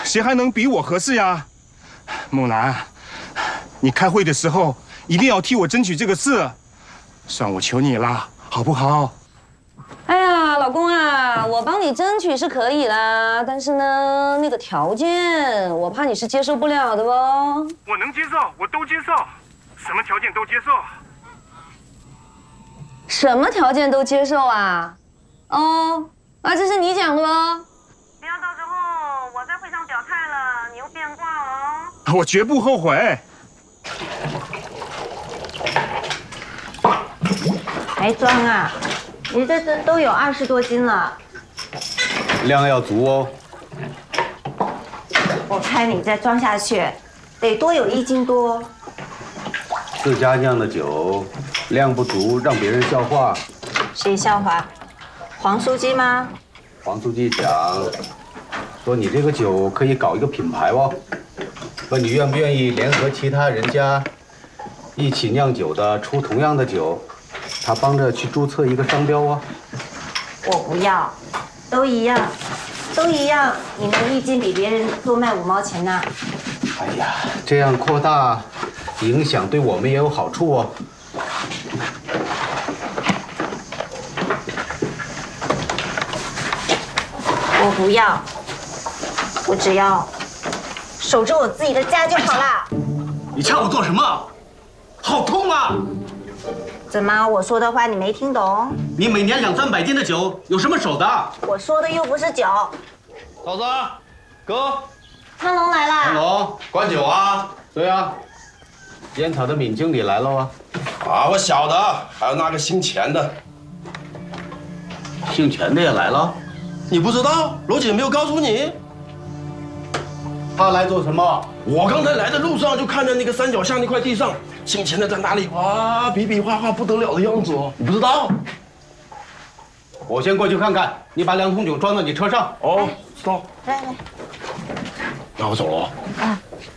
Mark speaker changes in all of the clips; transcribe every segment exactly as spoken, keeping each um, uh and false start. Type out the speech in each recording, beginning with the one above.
Speaker 1: 谁还能比我合适呀？木兰，你开会的时候一定要替我争取这个事，算我求你了，好不好？
Speaker 2: 哎呀，老公啊，我帮你争取是可以啦，但是呢，那个条件我怕你是接受不了的哦。
Speaker 1: 我能接受，我都接受，什么条件都接受。
Speaker 2: 什么条件都接受啊？哦，啊，这是你讲的哦。不要到时候我在会上表态了，你又变卦哦。
Speaker 1: 我绝不后悔。
Speaker 3: 还装啊？你这这都有二十多斤了，
Speaker 4: 量要足哦。
Speaker 3: 我看你再装下去，得多有一斤多。
Speaker 4: 自家酿的酒，量不足让别人笑话。
Speaker 3: 谁笑话？黄书记吗？
Speaker 4: 黄书记讲，说你这个酒可以搞一个品牌哦，问你愿不愿意联合其他人家一起酿酒的，出同样的酒，他帮着去注册一个商标啊。
Speaker 3: 我不要，都一样，都一样。你们一斤比别人多卖五毛钱呢。
Speaker 4: 哎呀，这样扩大影响对我们也有好处哦。
Speaker 3: 我不要，我只要守着我自己的家就好啦。
Speaker 5: 你掐我做什么？好痛啊！
Speaker 3: 怎么我说的话你没听懂？
Speaker 5: 你每年两三百斤的酒，有什么守的？
Speaker 3: 我说的又不是酒。
Speaker 4: 嫂子，哥，
Speaker 3: 苍龙来
Speaker 4: 张
Speaker 3: 啦！
Speaker 4: 龙，灌酒啊！对啊，烟草的闵经理来了啊。
Speaker 6: 啊，我晓得，还有那个姓钱的，
Speaker 5: 姓钱的也来了。
Speaker 6: 你不知道？罗姐没有告诉你。
Speaker 4: 他来做什么？
Speaker 6: 我刚才来的路上就看见那个山脚下那块地上，姓钱的在那里哇比比划划不得了的样子哦。你不知道？
Speaker 4: 我先过去看看。你把两桶酒装到你车上。
Speaker 6: 哦，知道。
Speaker 3: 来来，
Speaker 6: 那我走了。
Speaker 7: 啊。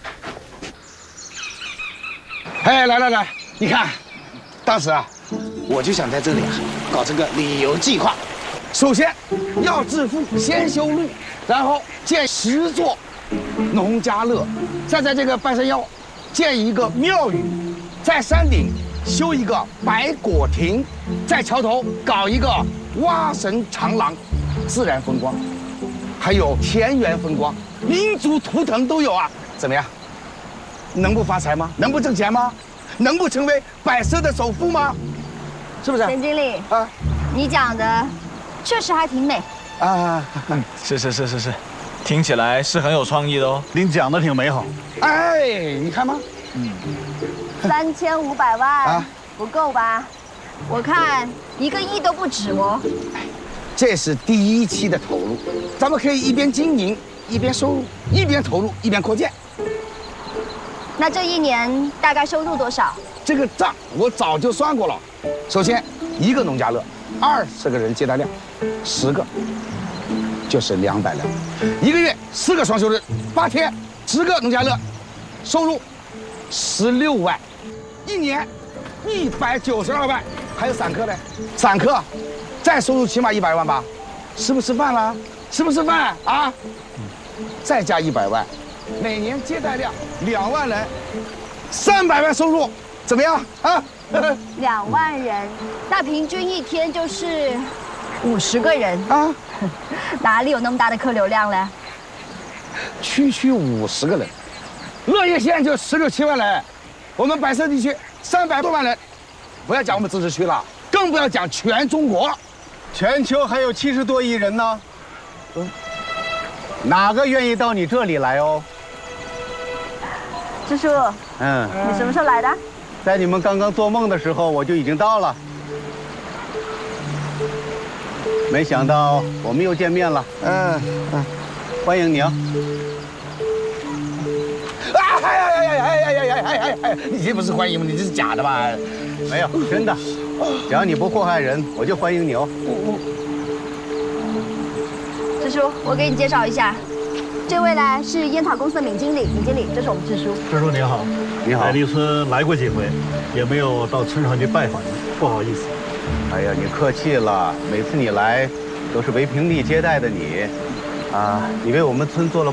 Speaker 7: 哎，来来来，你看，当时啊，我就想在这里啊搞这个旅游计划。首先要致富，先修路，然后建十座农家乐，再在这个半山腰建一个庙宇，在山顶修一个百果亭，在桥头搞一个蛙神长廊，自然风光，还有田园风光，民族图腾都有啊！怎么样？能不发财吗？能不挣钱吗？能不成为百色的首富吗？是不是？
Speaker 8: 田经理
Speaker 7: 啊，
Speaker 8: 你讲的确实还挺美
Speaker 7: 啊！
Speaker 9: 嗯，是是是是是，听起来是很有创意的哦。
Speaker 10: 您讲的挺美好。
Speaker 7: 哎，你看吗？
Speaker 8: 嗯，三千五百万啊，不够吧？我看一个亿都不止哦。
Speaker 7: 这是第一期的投入，咱们可以一边经营一边收入，一边投入一边扩建。
Speaker 8: 那这一年大概收入多少？
Speaker 7: 这个账我早就算过了。首先，一个农家乐，二十个人接待量，十个就是两百辆。一个月四个双休日，八天，十个农家乐，收入十六万，一年一百九十二万。还有散客呢，散客再收入起码一百万吧？吃不吃饭了？吃不吃饭啊？再加一百万。每年接待量两万人，三百万收入，怎么样啊？
Speaker 8: 两万人，那平均一天就是五十个人啊，哪里有那么大的客流量嘞？
Speaker 7: 区区五十个人，乐业县就十六七万人，我们百色地区三百多万人，不要讲我们自治区了，更不要讲全中国，
Speaker 10: 全球还有七十多亿人呢。嗯，哪个愿意到你这里来哦？
Speaker 8: 支书，
Speaker 10: 嗯，
Speaker 8: 你什么时候来的？
Speaker 10: 在你们刚刚做梦的时候，我就已经到了。没想到我们又见面了。嗯嗯，欢迎你啊！
Speaker 7: 啊！哎呀呀呀呀呀呀呀呀呀！你这不是欢迎吗？你这是假的吧？
Speaker 10: 没有，真的。只要你不祸害人，我就欢迎你哦。
Speaker 8: 支书，我给你介绍一下。这位呢是烟草公司的闵经理，闵经理，这是我们支书。
Speaker 10: 支书你好，
Speaker 4: 你好。
Speaker 10: 来丽村来过几回，也没有到村上去拜访你，不好意思。
Speaker 4: 哎呀，你客气了，每次你来，都是为平地接待的你，啊，你为我们村做了